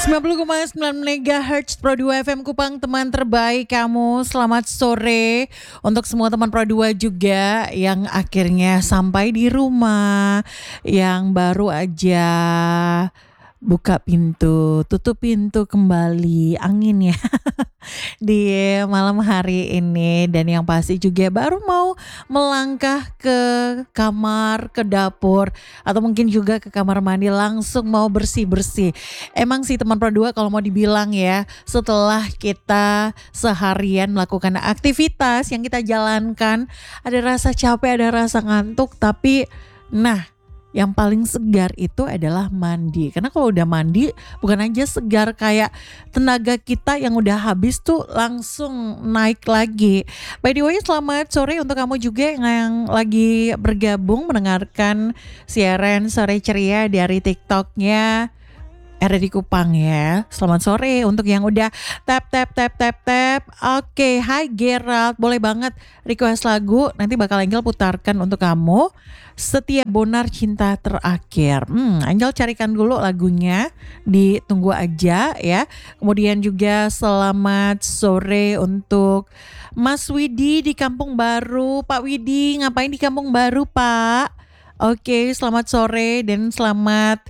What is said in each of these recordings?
90,9 MHz Pro 2 FM Kupang, teman terbaik kamu. Selamat sore untuk semua teman Pro 2 juga yang akhirnya sampai di rumah, yang baru aja buka pintu, tutup pintu kembali, angin ya di malam hari ini, dan yang pasti juga baru mau melangkah ke kamar, ke dapur, atau mungkin juga ke kamar mandi langsung mau bersih-bersih. Emang sih teman Pro 2 kalau mau dibilang ya, setelah kita seharian melakukan aktivitas yang kita jalankan, ada rasa capek, ada rasa ngantuk, tapi yang paling segar itu adalah mandi. Karena kalau udah mandi bukan aja segar, kayak tenaga kita yang udah habis tuh langsung naik lagi. By the way, selamat sore untuk kamu juga yang lagi bergabung mendengarkan siaran Sore Ceria dari TikToknya RRI Kupang ya. Selamat sore untuk yang udah tap. Oke, hai Gerald, boleh banget request lagu, nanti bakal Angel putarkan untuk kamu. Setia Bonar Cinta Terakhir. Angel carikan dulu lagunya, ditunggu aja ya. Kemudian juga selamat sore untuk Mas Widi di Kampung Baru. Pak Widi, ngapain di Kampung Baru, Pak? Oke, selamat sore dan selamat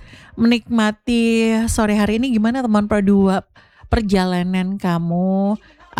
menikmati sore hari ini. Gimana teman Pro 2 perjalanan kamu,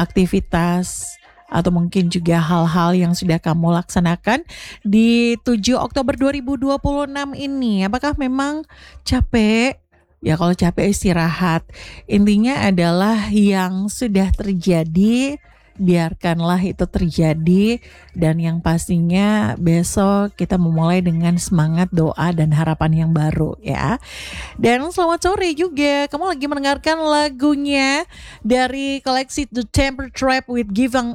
aktivitas, atau mungkin juga hal-hal yang sudah kamu laksanakan di 7 Oktober 2026 ini? Apakah memang capek? Ya kalau capek istirahat. Intinya adalah yang sudah terjadi, biarkanlah itu terjadi, dan yang pastinya besok kita memulai dengan semangat, doa, dan harapan yang baru ya. Dan selamat sore juga, kamu lagi mendengarkan lagunya dari koleksi The Temper Trap with Giving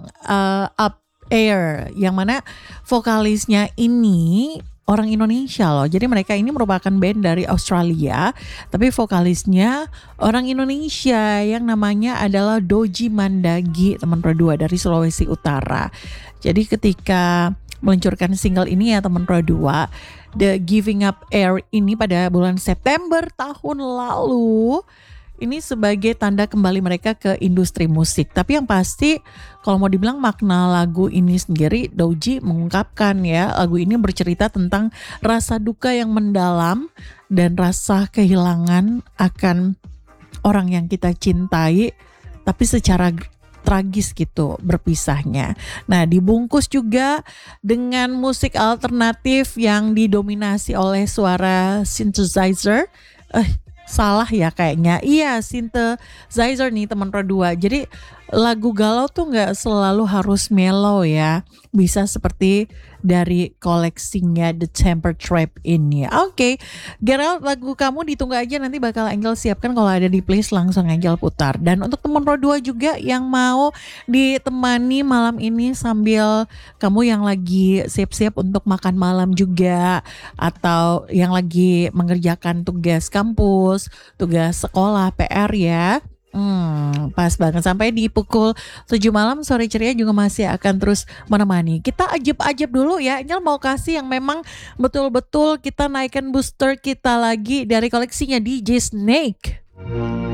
Up Air, yang mana vokalisnya ini orang Indonesia loh. Jadi mereka ini merupakan band dari Australia, tapi vokalisnya orang Indonesia yang namanya adalah Doji Mandagi, teman Pro 2 dari Sulawesi Utara. Jadi ketika meluncurkan single ini ya teman Pro 2, The Giving Up Air ini pada bulan September tahun lalu, ini sebagai tanda kembali mereka ke industri musik. Tapi yang pasti kalau mau dibilang makna lagu ini sendiri, Doji mengungkapkan ya, lagu ini bercerita tentang rasa duka yang mendalam dan rasa kehilangan akan orang yang kita cintai, tapi secara tragis gitu berpisahnya. Nah, dibungkus juga dengan musik alternatif yang didominasi oleh suara synthesizer. Salah ya kayaknya. Iya, synthesizer nih teman Pro 2. Jadi lagu galau tuh gak selalu harus mellow ya. Bisa seperti dari koleksinya The Temper Trap ini. Oke, Gerald, lagu kamu ditunggu aja, nanti bakal Angel siapkan, kalau ada di playlist langsung Angel putar. Dan untuk teman Pro 2 juga yang mau ditemani malam ini sambil kamu yang lagi siap-siap untuk makan malam juga, atau yang lagi mengerjakan tugas kampus, tugas sekolah, PR ya. Pas banget, sampai di pukul 7 malam Sore Ceria juga masih akan terus menemani. Kita ajab-ajab dulu ya. Angel mau kasih yang memang betul-betul kita naikkan booster kita lagi dari koleksinya DJ Snake.